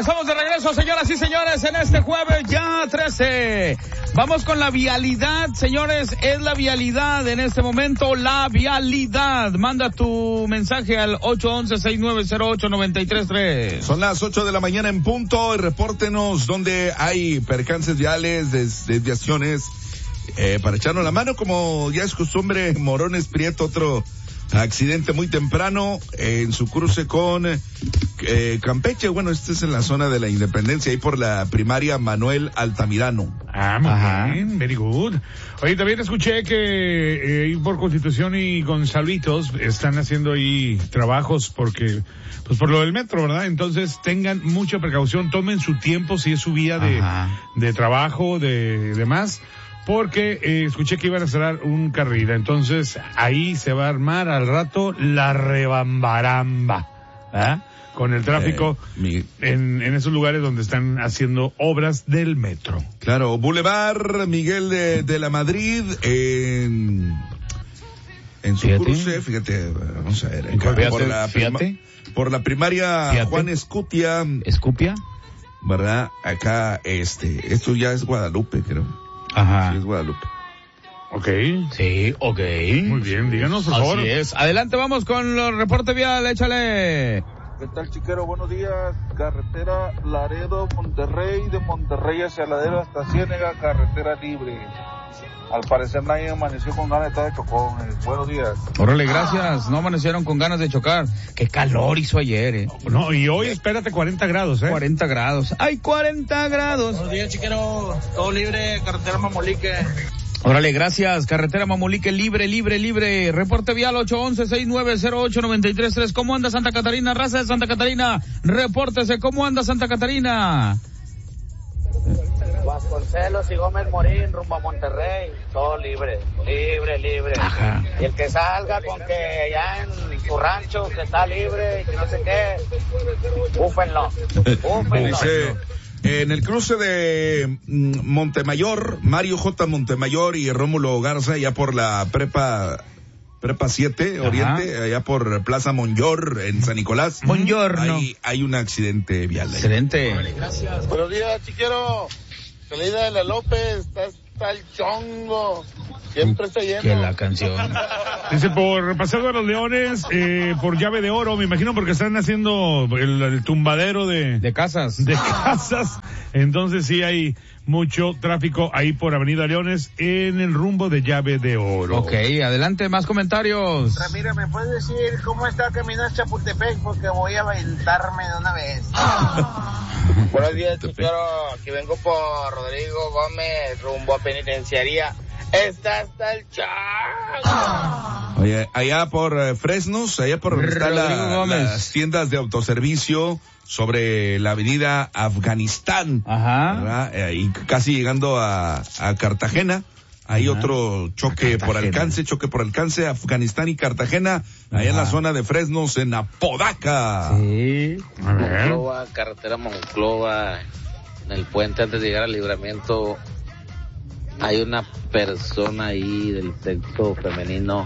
Estamos de regreso, señoras y señores, en este jueves ya 13. Vamos con la vialidad, señores, es la vialidad en este momento, la vialidad. Manda tu mensaje al 811-6908-933. Son las 8 de la mañana en punto y repórtenos donde hay percances viales, desviaciones, para echarnos la mano, como ya es costumbre. Morones Prieto, otro accidente muy temprano en su cruce con Campeche. Bueno, este es en la zona de la Independencia, ahí por la primaria Manuel Altamirano. Muy bien, very good. Oye, también escuché que ahí por Constitución y Gonzalitos están haciendo ahí trabajos porque, pues por lo del metro, ¿verdad? Entonces tengan mucha precaución, tomen su tiempo si es su vía de trabajo, de demás. Porque escuché que iban a cerrar un carril, entonces ahí se va a armar al rato la rebambaramba, ¿verdad? Con el tráfico en esos lugares donde están haciendo obras del metro. Claro, Boulevard Miguel de la Madrid, en su cruce, fíjate, vamos a ver, por la primaria Juan Escutia, ¿verdad? Acá, esto ya es Guadalupe, creo. Ajá. Sí, es Guadalupe. Ok. Sí, ok. Muy bien, díganos, por favor. Así es. Adelante, vamos con los reportes vial, échale. ¿Qué tal, chiquero? Buenos días. Carretera Laredo, Monterrey, de Monterrey hacia Laredo hasta Ciénega, carretera libre. Al parecer nadie amaneció con ganas de estar de chocones. Buenos días. Órale, gracias. No amanecieron con ganas de chocar. Qué calor hizo ayer, No, y hoy espérate 40 grados, 40 grados. ¡Ay, 40 grados! Buenos días, chiquero. Todo libre, carretera Mamolique. Órale, gracias. Carretera Mamolique, libre. Reporte vial 811-6908-933. ¿Cómo anda Santa Catarina? Raza de Santa Catarina, repórtese. ¿Cómo anda Santa Catarina? Vasconcelos y Gómez Morín rumbo a Monterrey, todo libre. Ajá. Y el que salga con que ya en su rancho que está libre y que no sé qué, búfenlo. Dice, en el cruce de Montemayor, Mario J. Montemayor y Rómulo Garza, ya por la Prepa 7 Oriente, allá por Plaza Monyor en San Nicolás. Monyor, hay un accidente vial. Excelente. Gracias. Buenos días, chiquero. Salida de la López, está el chongo. Siempre está lleno. Que la canción. Dice, por Paseo de los Leones, por Llave de Oro, me imagino, porque están haciendo el tumbadero de casas. Entonces sí hay mucho tráfico ahí por Avenida Leones en el rumbo de Llave de Oro. Ok, adelante, más comentarios. Ramírez, ¿me puedes decir cómo está caminando Chapultepec? Porque voy a aventarme de una vez. Buenos días, chiquero. Aquí vengo por Rodrigo Gómez, rumbo a Penitenciaría. Está hasta el chat. Oye, allá por Fresnos, allá por donde están las tiendas de autoservicio sobre la avenida Afganistán. Ajá. Y casi llegando a Cartagena. Hay otro choque por alcance, Afganistán y Cartagena, allá en la zona de Fresnos, en Apodaca. Sí. A ver. Monclova, carretera Monclova, en el puente antes de llegar al Libramiento, hay una persona ahí del sexo femenino,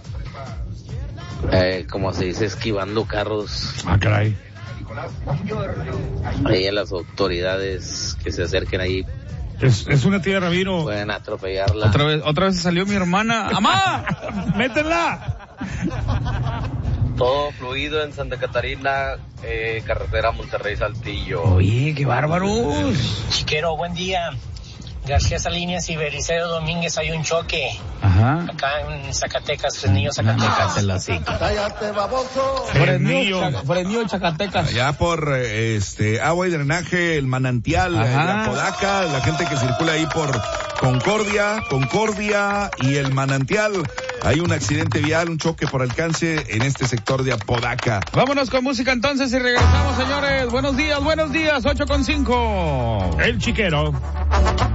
como se dice, esquivando carros. Ah, caray. Ahí a las autoridades que se acerquen ahí. Es una tía Ramiro. Pueden atropellarla. Otra vez salió mi hermana. ¡Amá! ¡Métela! Todo fluido en Santa Catarina, carretera Monterrey-Saltillo. Oye, qué bárbaros. Chiquero, buen día. García Salinas y Bericero Domínguez hay un choque. Ajá. Acá en Zacatecas, Fresnillo, Zacatecas. Cállate, baboso. Fresnillo, Zacatecas. Allá por agua y drenaje, el manantial de Apodaca, la gente que circula ahí por Concordia y el manantial. Hay un accidente vial, un choque por alcance en este sector de Apodaca. Vámonos con música entonces y regresamos, señores. Buenos días, 8:05. El chiquero.